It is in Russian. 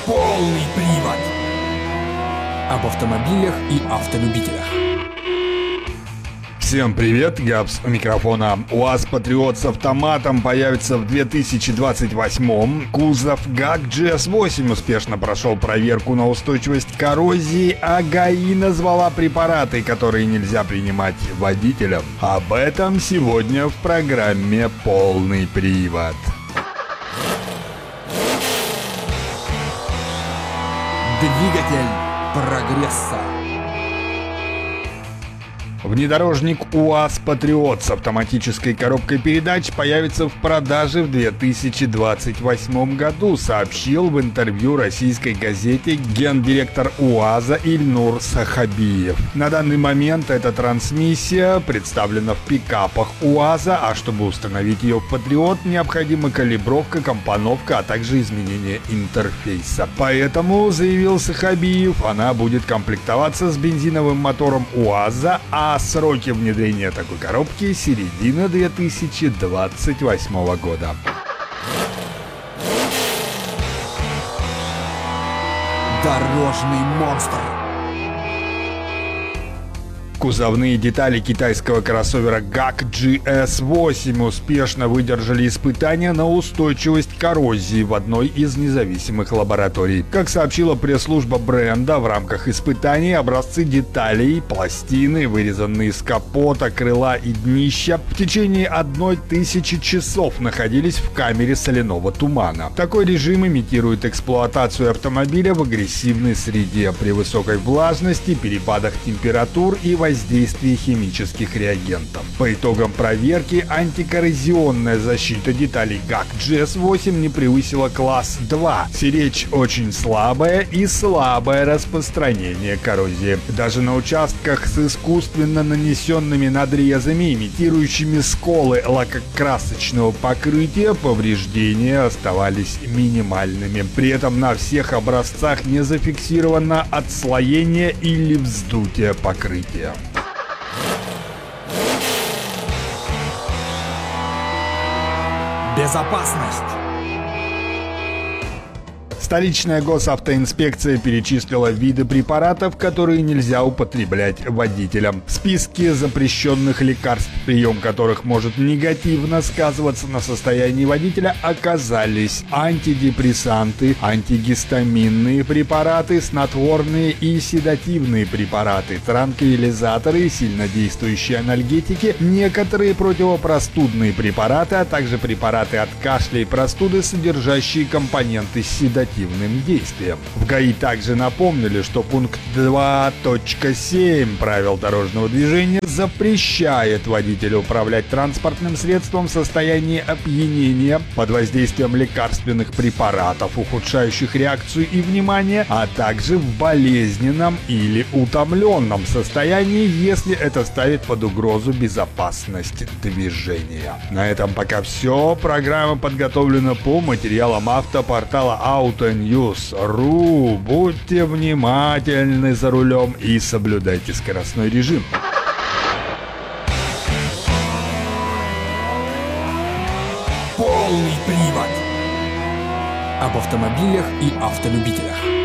Полный привод. Об автомобилях и автолюбителях. Всем привет, Габс у микрофона. УАЗ Патриот с автоматом появится в 2028-м. Кузов ГАК GS8 успешно прошел проверку на устойчивость к коррозии, а ГАИ назвала препараты, которые нельзя принимать водителям. Об этом сегодня в программе «Полный привод». Двигатель прогресса. Внедорожник УАЗ Патриот с автоматической коробкой передач появится в продаже в 2028 году, сообщил в интервью российской газете гендиректор УАЗа Ильнур Сахабиев. На данный момент эта трансмиссия представлена в пикапах УАЗа, а чтобы установить ее в Патриот, необходима калибровка, компоновка, а также изменение интерфейса. Поэтому, заявил Сахабиев, она будет комплектоваться с бензиновым мотором УАЗа, а сроки внедрения такой коробки — середина 2028 года. Дорожный монстр. Кузовные детали китайского кроссовера ГАК GS8 успешно выдержали испытания на устойчивость к коррозии в одной из независимых лабораторий. Как сообщила пресс-служба бренда, в рамках испытаний образцы деталей, пластины, вырезанные из капота, крыла и днища, в течение 1000 часов находились в камере соляного тумана. Такой режим имитирует эксплуатацию автомобиля в агрессивной среде при высокой влажности, перепадах температур и воздействии химических реагентов. По итогам проверки антикоррозионная защита деталей ГАК GS8 не превысила класс 2. Сиречь очень слабое и слабое распространение коррозии. Даже на участках с искусственно нанесенными надрезами, имитирующими сколы лакокрасочного покрытия, повреждения оставались минимальными. При этом на всех образцах не зафиксировано отслоение или вздутие покрытия. Безопасность. Столичная госавтоинспекция перечислила виды препаратов, которые нельзя употреблять водителям. В списке запрещенных лекарств, прием которых может негативно сказываться на состоянии водителя, оказались антидепрессанты, антигистаминные препараты, снотворные и седативные препараты, транквилизаторы, сильнодействующие анальгетики, некоторые противопростудные препараты, а также препараты от кашля и простуды, содержащие компоненты седативных действием. В ГАИ также напомнили, что пункт 2.7 правил дорожного движения запрещает водителю управлять транспортным средством в состоянии опьянения, под воздействием лекарственных препаратов, ухудшающих реакцию и внимание, а также в болезненном или утомленном состоянии, если это ставит под угрозу безопасность движения. На этом пока все. Программа подготовлена по материалам автопортала Autonews.ru. Будьте внимательны за рулем и соблюдайте скоростной режим. Полный привод. Об автомобилях и автолюбителях.